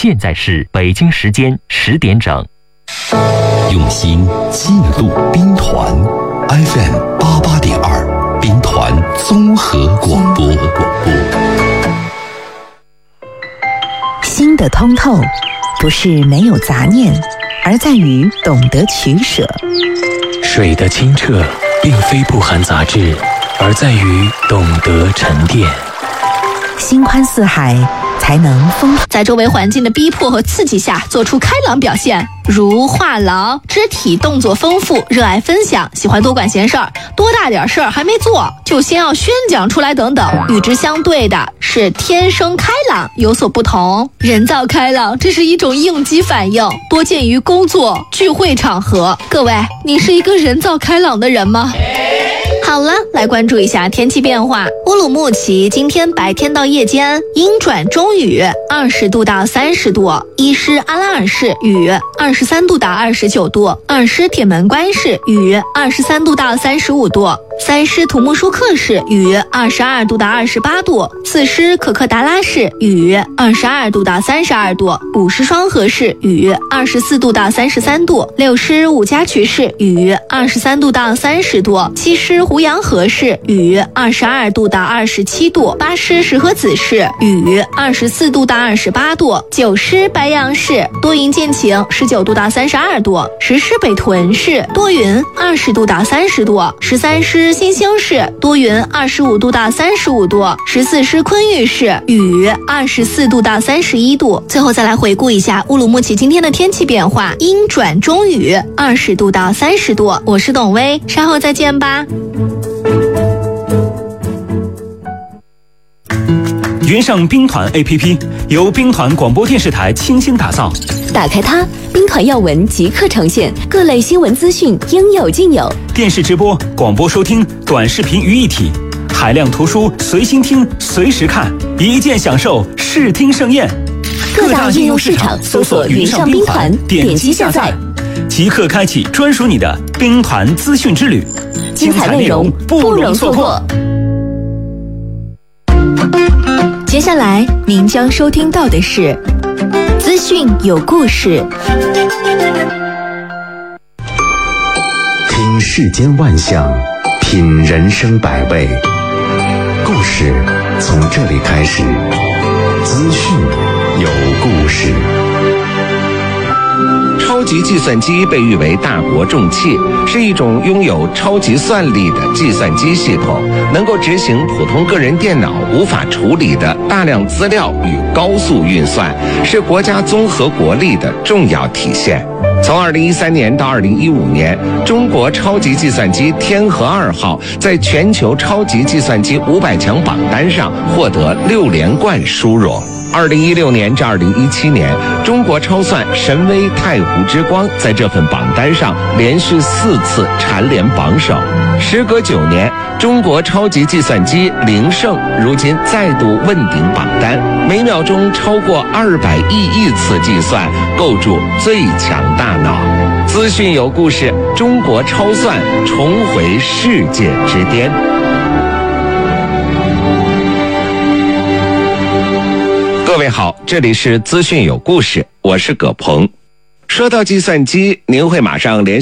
现在是北京时间10点整。 用心记录兵团 FM88.2兵团综合广播。 心的通透不是没有杂念，而在于懂得取舍。 水的清澈并非不含杂质，而在于懂得沉淀。 心宽似海，才能在周围环境的逼迫和刺激下做出开朗表现，如话痨，肢体动作丰富，热爱分享，喜欢多管闲事儿，多大点事儿还没做就先要宣讲出来等等。与之相对的是天生开朗，有所不同。人造开朗，这是一种应激反应，多见于工作聚会场合。各位，你是一个人造开朗的人吗？好了，来关注一下天气变化。乌鲁木齐今天白天到夜间阴转中雨，20度到30度；伊施阿拉尔市雨，23度到29度；二施铁门关市雨，23度到35度；三施土木舒克市雨，22度到28度；四施可可达拉市雨，22度到32度；五施双河市雨，24度到33度；六施五家渠市雨，23度到30度；七施胡杨河市雨，22度到27度；八施石河子市雨，24度到28度；九施白杨市多云见晴，19度到32度；十施北屯市多云，20度到30度；十三施新兴市多云，25度到35度；十四施昆玉市雨，24度到31度。最后再来回顾一下乌鲁木齐今天的天气变化：阴转中雨，20度到30度。我是董薇，稍后再见吧。 云上兵团 APP 由兵团广播电视台倾心打造， 打开它，兵团要闻即刻呈现，各类新闻资讯应有尽有， 电视直播、广播收听、短视频于一体，海量图书随心听随时看，一键享受视听盛宴。 各大应用市场搜索云上兵团，点击下载， 即刻开启专属你的兵团资讯之旅， 精彩内容不容错过。 接下来您将收听到的是资讯有故事。 听世间万象，品人生百味，故事从这里开始。资讯有故事。 超级计算机被誉为大国重器，是一种拥有超级算力的计算机系统，能够执行普通个人电脑无法处理的大量资料与高速运算，是国家综合国力的重要体现。从2013年到2015年，中国超级计算机天河2号在全球超级计算机500强榜单上获得6连冠殊荣。2016年至2017年，中国超算神威太湖之光在这份榜单上连续4次蝉联榜首。时隔9年，中国超级计算机凌盛如今再度问鼎榜单，每秒钟超过200亿次计算，构筑最强大脑。资讯有故事，中国超算重回世界之巅。各位好，这里是资讯有故事，我是葛鹏。说到计算机，您会马上联